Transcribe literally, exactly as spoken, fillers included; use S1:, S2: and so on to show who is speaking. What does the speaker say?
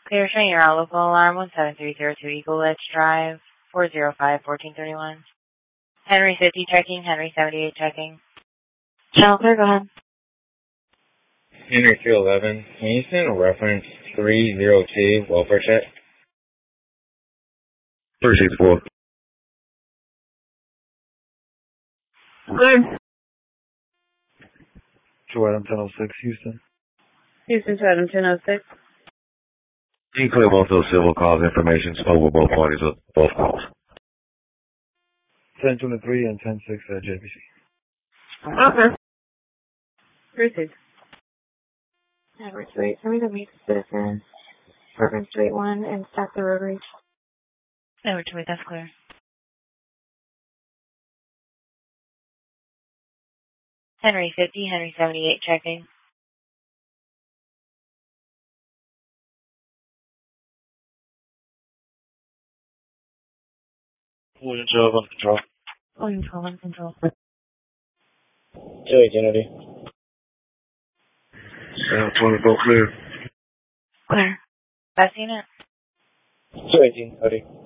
S1: Clear showing your local alarm one seven three zero two Eagle Ledge Drive, four zero five, fourteen thirty-one. Henry fifty checking, Henry seventy-eight checking. Channel clear, go ahead.
S2: Henry two eleven, can you send a reference three zero two welfare check?
S3: three six four.
S1: Clear.
S4: Two Adam ten oh six, Houston.
S1: Houston to Adam ten oh six.
S3: Can you clear both those civil cause information over both parties of both calls?
S4: ten twenty-three and ten six at J B C.
S1: Okay. Proceed. Average wait. Somebody that meets citizens. Reference to eight one and stop the road reach. Average wait, that's clear. Henry fifty, Henry seventy-eight checking.
S4: William twelve on control.
S1: William twelve on control.
S2: Joey Kennedy.
S3: Sam twenty-four clear.
S1: Clear. I've seen it.
S2: two eighteen, Cody.